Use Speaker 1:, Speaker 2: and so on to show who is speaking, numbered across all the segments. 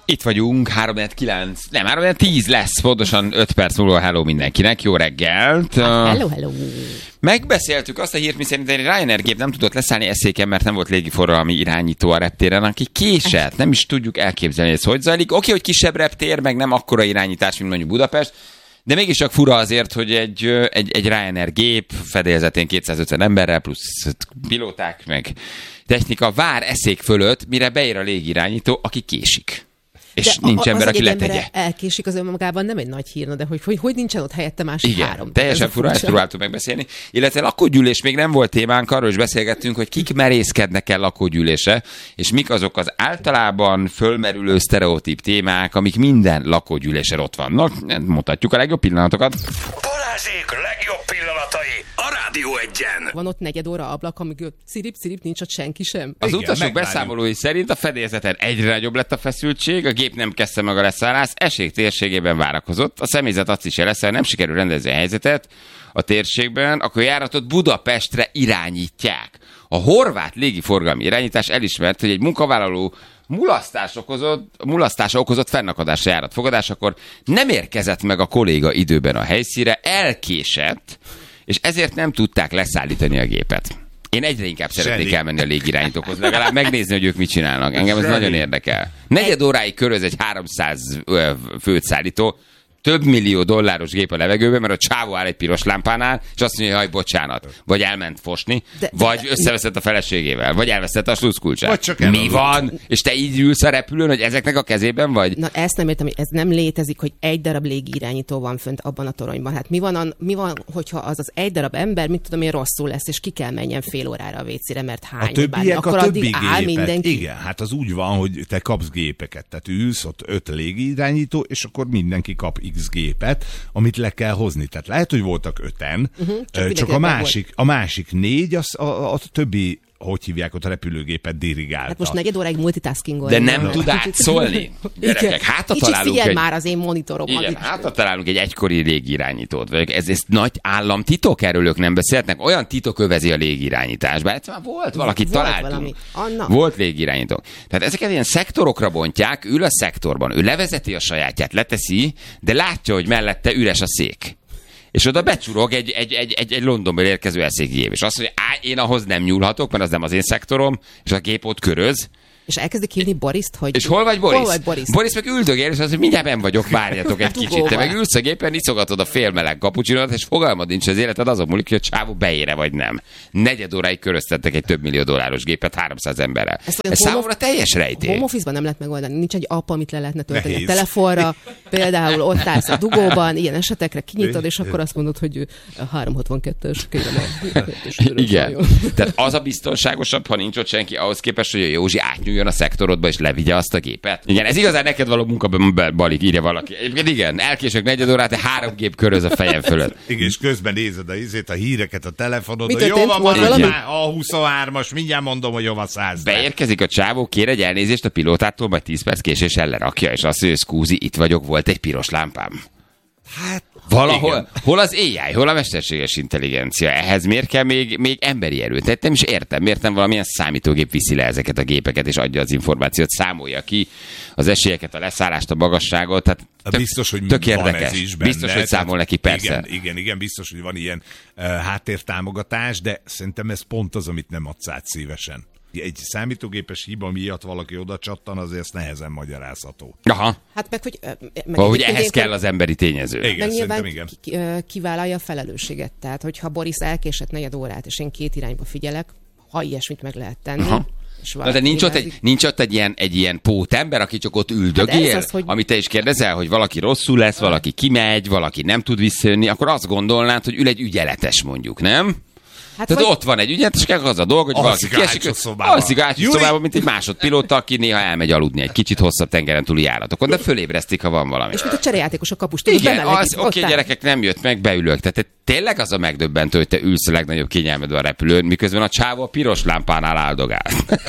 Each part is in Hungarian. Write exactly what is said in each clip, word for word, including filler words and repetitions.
Speaker 1: Itt vagyunk, három kilenc, nem, három tíz lesz, pontosan öt perc múlva. Hello mindenkinek, jó reggelt.
Speaker 2: Hello, hello.
Speaker 1: Megbeszéltük azt a hírt, miszerint egy Ryanair gép nem tudott leszállni eszéken, mert nem volt légiforgalmi irányító a reptéren, aki késett. Nem is tudjuk elképzelni, ez hogy zajlik. Oké, hogy kisebb reptér, meg nem akkora irányítás, mint mondjuk Budapest, de mégis csak fura azért, hogy egy, egy, egy Ryanair gép fedélzetén kétszázötven emberrel, plusz pilóták, meg technika vár eszék fölött, mire beér a légirányító, aki késik. És
Speaker 2: de
Speaker 1: nincs
Speaker 2: a,
Speaker 1: ember,
Speaker 2: az,
Speaker 1: aki
Speaker 2: egy
Speaker 1: letegye.
Speaker 2: elkésik, az önmagában nem egy nagy hír, de hogy, hogy, hogy nincsen ott helyette másik
Speaker 1: igen,
Speaker 2: három.
Speaker 1: Teljesen fura, ezt próbáltuk megbeszélni. Illetve lakógyűlés még nem volt témánk, arról is beszélgettünk, hogy kik merészkednek el lakógyűlése, és mik azok az általában fölmerülő sztereotíp témák, amik minden lakógyűlésen ott vannak. Mutatjuk a legjobb pillanatokat.
Speaker 3: Balázsék legjobb pillanatai a Rádió Egyen.
Speaker 2: Van ott negyed óra ablak, amikor szirip-szirip nincs ott senki sem.
Speaker 1: Az
Speaker 4: igen,
Speaker 1: utasok
Speaker 4: megvárjuk.
Speaker 1: beszámolói szerint a fedélzeten egyre nagyobb lett a feszültség, a gép nem kezdte meg a leszállás, esély térségében várakozott. A személyzet azt is jelezte, hogy nem sikerül rendezni a helyzetet a térségben, akkor járatot Budapestre irányítják. A horvát légiforgalmi irányítás elismert, hogy egy munkavállaló mulasztás okozott, mulasztása okozott fennakadásra járatfogadásakor nem érkezett meg a kolléga időben a helyszínre, elkésett, és ezért nem tudták leszállítani a gépet. Én egyre inkább szeretnék elmenni a légirányítókhoz, legalább megnézni, hogy ők mit csinálnak. Engem ez
Speaker 4: Semmi.
Speaker 1: nagyon érdekel. Negyed óráig köröz egy háromszáz főt szállító, több millió dolláros gép a levegőben, mert a csávó áll egy piros lámpánál, és azt mondja, hogy bocsánat, vagy elment fosni,
Speaker 2: de,
Speaker 1: vagy
Speaker 2: de,
Speaker 1: összeveszett a feleségével, vagy elveszett a sluszkulcsát.
Speaker 4: Vagy csak
Speaker 1: Mi
Speaker 4: elaludt.
Speaker 1: van? És te így ülsz a repülőn, hogy ezeknek a kezében vagy?
Speaker 2: Na ezt nem értem, hogy ez nem létezik, hogy egy darab légirányító van fönt abban a toronyban. Hát mi van, a, mi van, hogyha az az egy darab ember, mit tudom én, rosszul lesz, és ki kell menjen fél órára a vécére, mert hány
Speaker 4: A többiek
Speaker 2: akkor
Speaker 4: a többi
Speaker 2: addig áll
Speaker 4: gépet.
Speaker 2: mindenki.
Speaker 4: Igen, hát az úgy van, hogy te kapsz gépeket. Tehát ülsz ott öt légirányító, és akkor mindenki kap X gépet, amit le kell hozni. Tehát lehet, hogy voltak öten,
Speaker 2: Uh-huh, csak
Speaker 4: csak, csak a,
Speaker 2: mindenkinek
Speaker 4: másik, a másik négy, az, a, a, a többi, hogy hívják ott a repülőgépet dirigálta.
Speaker 2: Hát most negyed óráig multitaskingolni.
Speaker 1: De nem tud átszólni. Gyerekek, hát
Speaker 2: Kicsit
Speaker 1: találunk
Speaker 2: figyelj
Speaker 1: egy...
Speaker 2: már az én monitorom.
Speaker 1: Igen, hát találunk egy egykori légirányítót. Ez, ez nagy államtitok, erről ők nem beszélhetnek. Olyan titok övezi a légirányításba. Hát már volt valakit
Speaker 2: Volt
Speaker 1: találtunk.
Speaker 2: valami. Anna.
Speaker 1: Volt légirányítók. Tehát ezeket ilyen szektorokra bontják, ül a szektorban. Ő levezeti a sajátját, leteszi, de látja, hogy mellette üres a szék. És oda becsurog egy, egy, egy, egy, egy Londonból érkező eszékgép. És azt mondja, á, én ahhoz nem nyúlhatok, mert az nem az én szektorom, és a gép ott köröz.
Speaker 2: És elkezdik hívni Borist, hogy...
Speaker 1: És hol vagy Boris?
Speaker 2: Hol vagy Boris?
Speaker 1: Boris meg üldögél, és azt mondja, mindjárt ben vagyok, várjatok egy kicsit. Te
Speaker 2: Dugóval.
Speaker 1: meg ülsz a gépen, iszogatod a félmeleg kapucsinót, és fogalmad nincs az életed, azon múlik, hogy a csávó beére vagy nem. Negyed óráig köröztettek egy több millió dolláros gépet háromszáz emberrel.
Speaker 2: Ezt
Speaker 1: Ez
Speaker 2: home
Speaker 1: számomra teljes rejtély.
Speaker 2: Home office-ban nem lehet megoldani. Nincs egy app, amit le lehetne tölteni
Speaker 4: Nehéz.
Speaker 2: a telefonra. Például ott állsz a dugóban, ilyen esetekre kinyitod, és akkor azt mondod, hogy a háromszázhatvankettes, kérem a...
Speaker 1: Igen. Tehát az a biztonságosabb, ha nincs ott senki, ahhoz képest, hogy a Józsi átnyúljon a szektorodba, és levigye azt a gépet. Igen, ez igazán neked való munka, Balik, írja valaki. Egyébként igen, elkések negyed órát, de három gép köröz a fejem fölött.
Speaker 4: Igen, és közben nézed a, izét, a híreket a telefonodon.
Speaker 2: Mi
Speaker 4: Jó
Speaker 2: történt?
Speaker 4: van,
Speaker 2: Volt
Speaker 4: van
Speaker 1: valami?
Speaker 4: már a huszonhármas, mindjárt mondom, hogy jó van száz.
Speaker 1: Beérkezik a csávó, kér egy elnézést a pilótától, majd tíz perc késéssel lerakja, és azt mondja, szkúzi, itt vagyok, volt egy piros lámpám.
Speaker 4: Hát,
Speaker 1: Valahol,
Speaker 4: igen.
Speaker 1: hol az á i, hol a mesterséges intelligencia? Ehhez miért kell még, még emberi erő? Tehát nem is értem, miért nem valamilyen számítógép viszi le ezeket a gépeket, és adja az információt, számolja ki az esélyeket, a leszállást, a magasságot. Tehát tök,
Speaker 4: biztos, hogy
Speaker 1: tök
Speaker 4: van
Speaker 1: érdekes.
Speaker 4: ez is benne.
Speaker 1: Biztos, hogy számol neki, persze.
Speaker 4: Igen, igen, igen, biztos, hogy van ilyen uh, háttértámogatás, de szerintem ez pont az, amit nem adsz át szívesen. Egy számítógépes hiba miatt valaki oda csattan, azért ez nehezen magyarázható.
Speaker 1: Aha,
Speaker 2: Hát meg, hogy... Meg
Speaker 1: hogy
Speaker 2: egyébként
Speaker 1: ehhez kell
Speaker 2: ilyenkor-
Speaker 1: az emberi tényező.
Speaker 4: Igen,
Speaker 2: Meg nyilván
Speaker 4: szerintem igen.
Speaker 2: ki- ki- kivállalja a felelősséget. Tehát, hogyha Boris elkésett negyed órát, és én két irányba figyelek, ha ilyesmit meg lehet tenni.
Speaker 1: Aha.
Speaker 2: És
Speaker 1: Na, de nincs ott, egy, nincs ott egy, ilyen, egy ilyen pótember, aki csak ott üldögél,
Speaker 2: Hát ez az, hogy-
Speaker 1: amit te is kérdezel, hogy valaki rosszul lesz, valaki kimegy, valaki nem tud visszajönni, akkor azt gondolnád, hogy ül egy ügyeletes mondjuk, nem?
Speaker 2: Hát
Speaker 1: Tehát
Speaker 2: vagy-
Speaker 1: ott van egy ügyeletes, csak az a dolog, hogy valaki
Speaker 4: Alszik a hátsó
Speaker 1: kiesik,
Speaker 4: szobában.
Speaker 1: alszik a hátsó
Speaker 4: Júli!
Speaker 1: szobában, mint egy másodpilóta, aki néha elmegy aludni egy kicsit hosszabb tengeren túli járatokon, de fölébresztik, ha van valami.
Speaker 2: És mint a cserejátékos a kapus, tudod,
Speaker 1: Igen,
Speaker 2: bemelegít,
Speaker 1: az
Speaker 2: ott
Speaker 1: oké,
Speaker 2: áll.
Speaker 1: gyerekek, nem jött meg, beülök. Tehát te tényleg az a megdöbbentő, hogy te ülsz a legnagyobb kényelmedben a repülőn, miközben a csávó a piros lámpánál áldogál.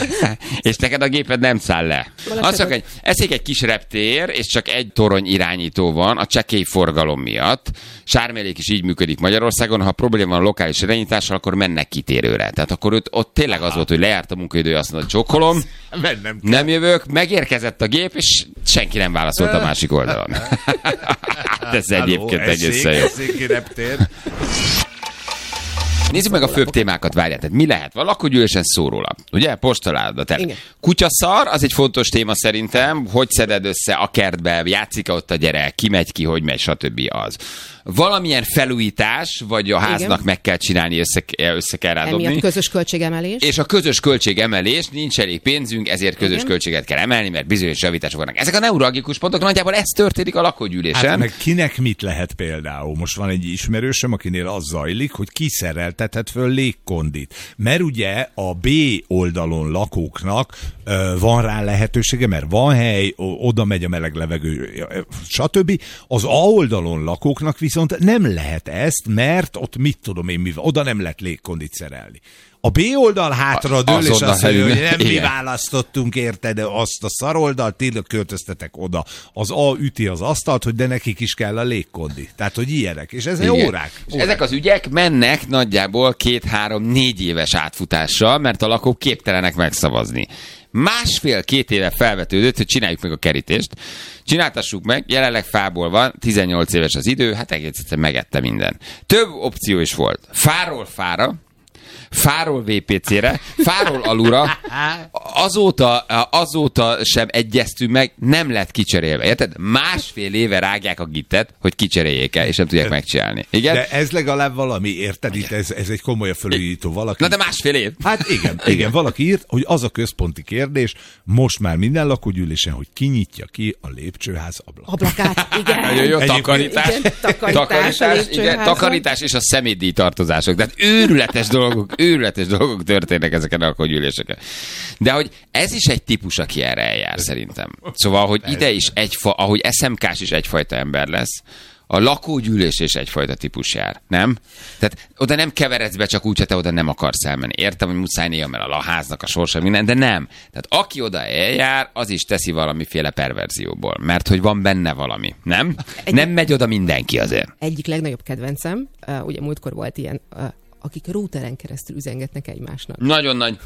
Speaker 1: És neked a géped nem száll le. Azt mondja, hogy eszik egy kis reptér, és csak egy torony irányító van a csekély forgalom miatt. Sármélék is így működik Magyarországon, ha probléma van a lokális irányítással, akkor mennek kitérőre. Tehát akkor ott, ott tényleg az volt, hogy lejárt a munkaidő, azt mondta, csókolom,
Speaker 4: Mennem kell.
Speaker 1: nem jövök, megérkezett a gép, és senki nem válaszolt a másik oldalon. Ez egyébként egészen jó. Nézzük meg a főbb témákat, várjál. Tehát mi lehet? A lakógyűlésen szó róla. Ugye? Postaláda. Kutyaszar, az egy fontos téma szerintem. Hogy szeded össze a kertbe, játszik ott a gyerek, ki megy ki, hogy megy, stb. Az. Valamilyen felújítás, vagy a háznak igen. meg kell csinálni, össze, össze kell rádobni.
Speaker 2: Emiatt közös költségemelés.
Speaker 1: És a közös költségemelés, nincs elég pénzünk, ezért közös igen. költséget kell emelni, mert bizonyos javítások vannak. Ezek a neuralgikus pontok, nagyjából ez történik a lakógyűlésen.
Speaker 4: Hát meg kinek mit lehet például? Most van egy ismerősöm, akinél az zajlik, hogy kiszereltethet föl légkondit. Mert ugye a B oldalon lakóknak ö, van rá lehetősége, mert van hely, oda megy a meleg levegő, stb. Az A oldalon lakóknak viszont nem lehet ezt, mert ott mit tudom én, mivel, oda nem lehet légkondit szerelni. A B oldal hátra dől, és azt mondja, hogy nem igen. mi választottunk érted azt a szaroldalt, tényleg költöztetek oda. Az A üti az asztalt, hogy de nekik is kell a légkondi. Tehát, hogy ilyenek. És ezek órák, órák.
Speaker 1: Ezek az ügyek mennek nagyjából két-három-négy éves átfutással, mert a lakók képtelenek megszavazni. Másfél-két éve felvetődött, hogy csináljuk meg a kerítést. Csináltassuk meg, jelenleg fából van, tizennyolc éves az idő, hát egész egyszerűen megette minden. Több opció is volt. Fáról fára, fáról vé pé cére, fáról alulra, azóta, azóta sem egyeztünk meg, nem lett kicserélve. Érted? Másfél éve rágják a gittet, hogy kicseréljék el, és nem tudják megcsinálni. Igen?
Speaker 4: De ez legalább valami, érted? Itt ez, ez egy komoly felújító valaki.
Speaker 1: Na de másfél év.
Speaker 4: Hát igen, igen, igen, valaki írt, hogy az a központi kérdés, most már minden lakógyűlésen, hogy kinyitja ki a lépcsőház ablakát.
Speaker 2: Ablakát, igen.
Speaker 1: Nagyon jó, takarítás.
Speaker 2: Igen, takarítás,
Speaker 1: takarítás, igen, takarítás és a személydíj tartozások. Tehát őrületes dolgok, őrületes dolgok történnek ezeken a lakógyűléseken. De hogy ez is egy típus, aki erre eljár szerintem. Szóval, hogy ide is egyfa, ahogy es em ká-s is egyfajta ember lesz, a lakógyűlés is egyfajta típus jár, nem? Tehát oda nem keveredsz be csak úgy, hogy te oda nem akarsz elmenni. Értem, hogy muszáj néha, mert a háznak a sorsa minden, de nem. Tehát aki oda eljár, az is teszi valamiféle perverzióból, mert hogy van benne valami, nem? Egy... Nem megy oda mindenki azért.
Speaker 2: Egyik legnagyobb kedvencem, uh, ugye múltkor volt ilyen, uh, akik routeren keresztül üzengetnek egymásnak.
Speaker 1: Nagyon nagy.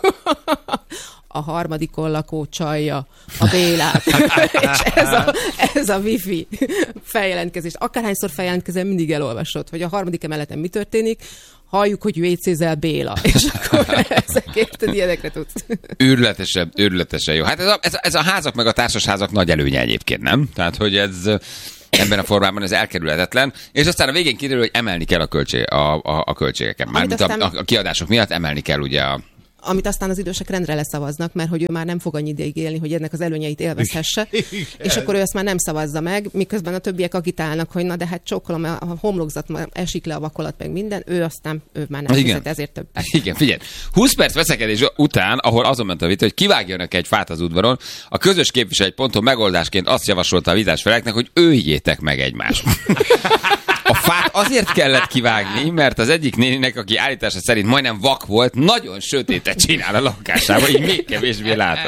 Speaker 2: A harmadikon lakó csalja a Bélát. És ez a, ez a wifi feljelentkezés. Akárhányszor feljelentkezel, mindig elolvasod, hogy a harmadik emeleten mi történik, halljuk, hogy vécézel Béla. És akkor ezekért ilyenekre tudsz.
Speaker 1: Őrületesen, őrületesen jó. Hát ez a, ez, a, ez a házak meg a társasházak nagy előnye egyébként, nem? Tehát, hogy ez... Ebben a formában ez elkerülhetetlen, és aztán a végén kiderül, hogy emelni kell a, költség, a, a, a költségeket. Mármint aztán... a, a kiadások miatt emelni kell ugye a...
Speaker 2: Amit aztán az idősek rendre leszavaznak, mert hogy ő már nem fog annyi ideig élni, hogy ennek az előnyeit élvezhesse, és akkor ő ezt már nem szavazza meg, miközben a többiek agitálnak, hogy na de hát csókolom, a homlokzat esik le a vakolat, meg minden, ő aztán ő már nem fizet, ezért több.
Speaker 1: Igen, figyelj, húsz perc veszekedés után, ahol azon ment a vita, hogy kivágjanak egy fát az udvaron, a közös képviselő egy ponton megoldásként azt javasolta a vitás feleknek, hogy öljétek meg egymást. A fát azért kellett kivágni, mert az egyik néninek, aki állítása szerint majdnem vak volt, nagyon sötétet csinál a lakásában, így még kevésbé látod.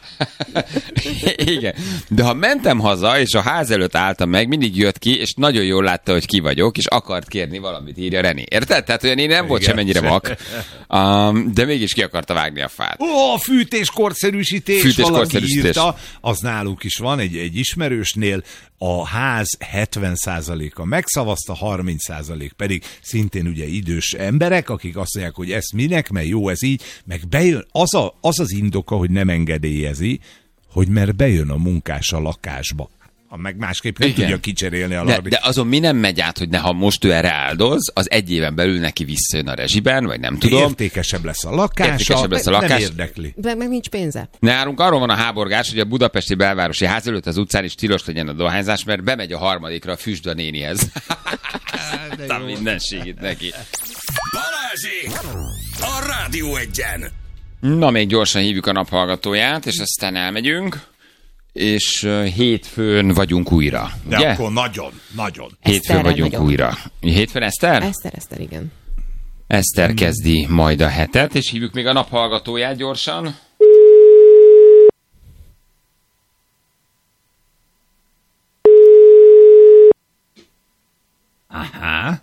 Speaker 1: Igen. De ha mentem haza, és a ház előtt álltam meg, mindig jött ki, és nagyon jól látta, hogy ki vagyok, és akart kérni valamit, írja Reni. Érted? Tehát olyan én nem volt semennyire vak, um, de mégis ki akarta vágni a fát.
Speaker 4: Ó, a fűtéskorszerűsítés, fűtéskorszerűsítés. Írta, az nálunk is van, egy, egy ismerősnél, a ház hetven százaléka megszavazta, harminc százalék pedig szintén ugye idős emberek, akik azt mondják, hogy ez minek, mert jó ez így, meg bejön, az, a, az az indoka, hogy nem engedélyezi, hogy mert bejön a munkás a lakásba. Meg másképp nem igen. tudja kicserélni a
Speaker 1: de, de azon mi nem megy át, hogy ne, ha most ő erre áldoz, az egy éven belül neki visszajön a rezsiben, vagy nem tudom.
Speaker 4: Értékesebb lesz a lakása,
Speaker 1: Értékesebb lesz a lakás.
Speaker 4: Nem érdekli.
Speaker 2: De meg nincs pénze.
Speaker 1: Nálunk arról van a háborgás, hogy a budapesti belvárosi ház előtt az utcán is tilos legyen a dohányzás, mert bemegy a harmadikra a füstd a nénihez. De mindenségit neki.
Speaker 3: Balázsék! A Rádió Egyen!
Speaker 1: Na, még gyorsan hívjuk a naphallgatóját, és aztán elmegyünk. És uh, hétfőn vagyunk újra,
Speaker 4: de
Speaker 1: ugye?
Speaker 4: Akkor nagyon, nagyon.
Speaker 1: Hétfőn Eszterrel vagyunk nagyon. újra. Hétfőn Eszter?
Speaker 2: Eszter, Eszter, igen.
Speaker 1: Eszter hmm. kezdi majd a hetet, és hívjuk még a naphallgatóját gyorsan. Aha.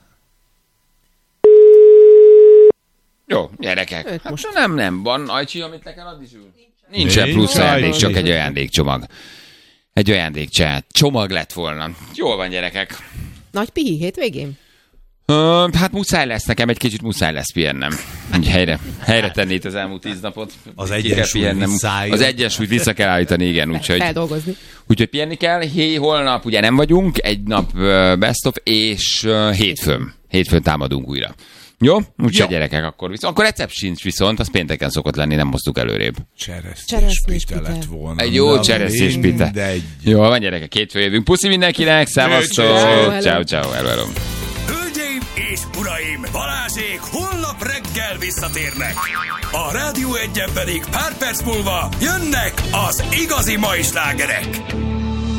Speaker 1: Jó, gyerekek. Hát most nem, nem van. Ajcsi, amit le kell adni, Zsül? Nincsen plusz ajándék, csak egy ajándékcsomag. Egy ajándékcsát. Csomag lett volna. Jól van, gyerekek.
Speaker 2: Nagy pihi hétvégén?
Speaker 1: Uh, hát muszáj lesz, nekem egy kicsit muszáj lesz pihennem. Hogy helyre, helyre tenni itt az elmúlt tíz napot.
Speaker 4: Az egyensúly visszálljon.
Speaker 1: Az egyensúlyt vissza kell állítani, igen. Úgyhogy,
Speaker 2: feldolgozni.
Speaker 1: Úgyhogy pihenni kell. Hé, holnap ugye nem vagyunk, egy nap uh, best of, és uh, hétfőn. Hétfőn támadunk újra. Jó? Úgyhogy gyerekek, akkor viszont. Akkor recept sincs viszont, az pénteken szokott lenni, nem hoztuk előrébb.
Speaker 4: Cseresztéspite lett volna.
Speaker 1: Egy jó cseresztéspite. Jó, van gyerekek, hétfőn jövünk. Puszi mindenkinek, szevasztok! Ciao, ciao, elvárom.
Speaker 3: Hölgyeim és uraim, Balázsék holnap reggel visszatérnek. A Rádió Egyen pedig pár perc múlva jönnek az igazi mai slágerek.